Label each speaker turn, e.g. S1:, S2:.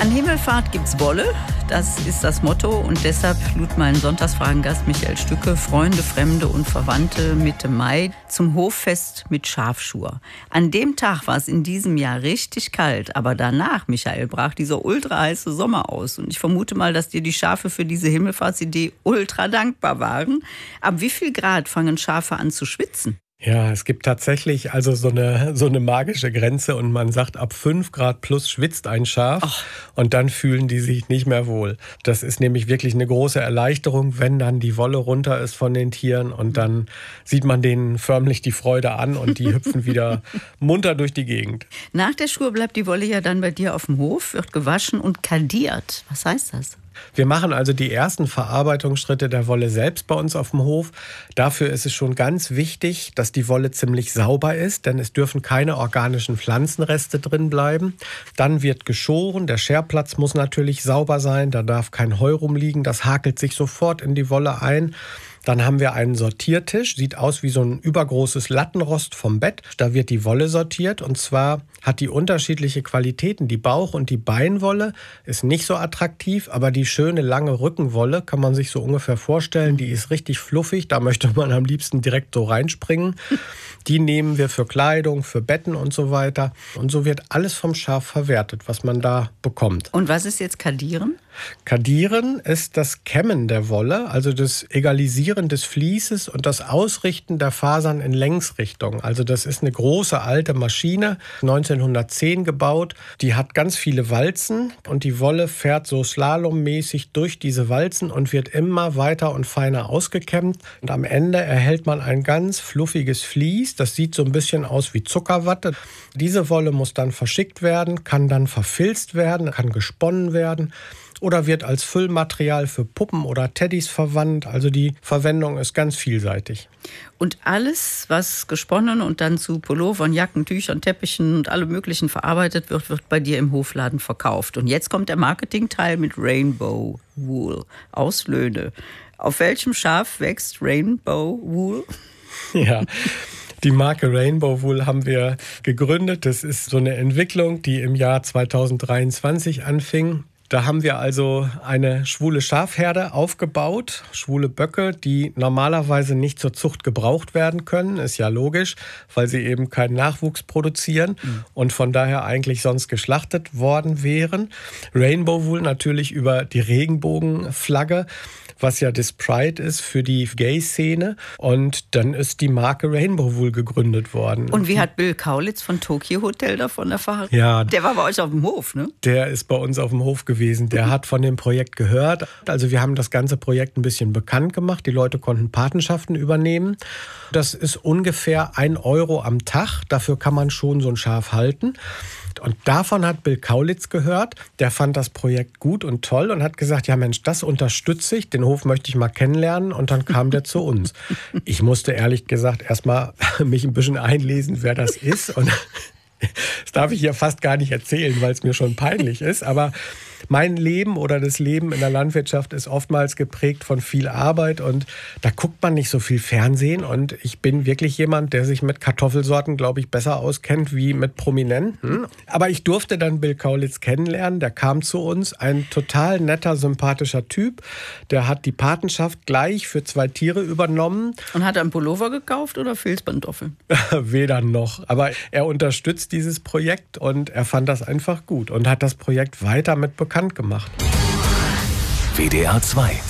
S1: An Himmelfahrt gibt's Wolle, das ist das Motto und deshalb lud mein Sonntagsfragengast Michael Stücke Freunde, Fremde und Verwandte Mitte Mai zum Hoffest mit Schafschur. An dem Tag war es in diesem Jahr richtig kalt, aber danach, Michael, brach dieser ultra heiße Sommer aus und ich vermute mal, dass dir die Schafe für diese Himmelfahrtsidee ultra dankbar waren. Ab wie viel Grad fangen Schafe an zu schwitzen?
S2: Ja, es gibt tatsächlich also so eine magische Grenze und man sagt, ab 5 Grad plus schwitzt ein Schaf und dann fühlen die sich nicht mehr wohl. Das ist nämlich wirklich eine große Erleichterung, wenn dann die Wolle runter ist von den Tieren und dann sieht man denen förmlich die Freude an und die hüpfen wieder munter durch die Gegend.
S1: Nach der Schur bleibt die Wolle ja dann bei dir auf dem Hof, wird gewaschen und kadiert. Was heißt das?
S2: Wir machen also die ersten Verarbeitungsschritte der Wolle selbst bei uns auf dem Hof. Dafür ist es schon ganz wichtig, dass die Wolle ziemlich sauber ist, denn es dürfen keine organischen Pflanzenreste drin bleiben. Dann wird geschoren, der Scherplatz muss natürlich sauber sein, da darf kein Heu rumliegen, das hakelt sich sofort in die Wolle ein. Dann haben wir einen Sortiertisch, sieht aus wie so ein übergroßes Lattenrost vom Bett. Da wird die Wolle sortiert und zwar hat die unterschiedliche Qualitäten. Die Bauch- und die Beinwolle ist nicht so attraktiv, aber die schöne lange Rückenwolle kann man sich so ungefähr vorstellen. Die ist richtig fluffig, da möchte man am liebsten direkt so reinspringen. Die nehmen wir für Kleidung, für Betten und so weiter. Und so wird alles vom Schaf verwertet, was man da bekommt.
S1: Und was ist jetzt Kadieren?
S2: Kadieren ist das Kämmen der Wolle, also das Egalisieren des Vlieses und das Ausrichten der Fasern in Längsrichtung. Also das ist eine große alte Maschine, 1910 gebaut. Die hat ganz viele Walzen und die Wolle fährt so slalommäßig durch diese Walzen und wird immer weiter und feiner ausgekämmt. Und am Ende erhält man ein ganz fluffiges Vlies. Das sieht so ein bisschen aus wie Zuckerwatte. Diese Wolle muss dann verschickt werden, kann dann verfilzt werden, kann gesponnen werden. Oder wird als Füllmaterial für Puppen oder Teddys verwandt. Also die Verwendung ist ganz vielseitig.
S1: Und alles, was gesponnen und dann zu Pullovern, Jacken, Tüchern, Teppichen und allem Möglichen verarbeitet wird, wird bei dir im Hofladen verkauft. Und jetzt kommt der Marketingteil mit Rainbow Wool aus Löhne. Auf welchem Schaf wächst Rainbow Wool?
S2: Ja. Die Marke Rainbow Wool haben wir gegründet. Das ist so eine Entwicklung, die im Jahr 2023 anfing. Da haben wir also eine schwule Schafherde aufgebaut, schwule Böcke, die normalerweise nicht zur Zucht gebraucht werden können, ist ja logisch, weil sie eben keinen Nachwuchs produzieren und von daher eigentlich sonst geschlachtet worden wären. Rainbow Wool natürlich über die Regenbogenflagge, was ja das Pride ist für die Gay-Szene. Und dann ist die Marke Rainbow Wool gegründet worden.
S1: Und wie hat Bill Kaulitz von Tokyo Hotel davon erfahren?
S2: Ja,
S1: der war bei euch auf dem Hof, ne?
S2: Der ist bei uns auf dem Hof gewesen. Der hat von dem Projekt gehört. Also wir haben das ganze Projekt ein bisschen bekannt gemacht. Die Leute konnten Patenschaften übernehmen. Das ist ungefähr 1 Euro am Tag. Dafür kann man schon so ein Schaf halten. Und davon hat Bill Kaulitz gehört. Der fand das Projekt gut und toll und hat gesagt, ja Mensch, das unterstütze ich. Den Hof möchte ich mal kennenlernen. Und dann kam der zu uns. Ich musste ehrlich gesagt erstmal mich ein bisschen einlesen, wer das ist. Und das darf ich hier fast gar nicht erzählen, weil es mir schon peinlich ist. Aber mein Leben oder das Leben in der Landwirtschaft ist oftmals geprägt von viel Arbeit und da guckt man nicht so viel Fernsehen und ich bin wirklich jemand, der sich mit Kartoffelsorten, glaube ich, besser auskennt wie mit Prominenten. Aber ich durfte dann Bill Kaulitz kennenlernen, der kam zu uns, ein total netter, sympathischer Typ, der hat die Patenschaft gleich für 2 Tiere übernommen.
S1: Und hat er einen Pullover gekauft oder Filzpantoffeln?
S2: Weder noch, aber er unterstützt dieses Projekt und er fand das einfach gut und hat das Projekt weiter mit bekannt gemacht.
S3: WDR 2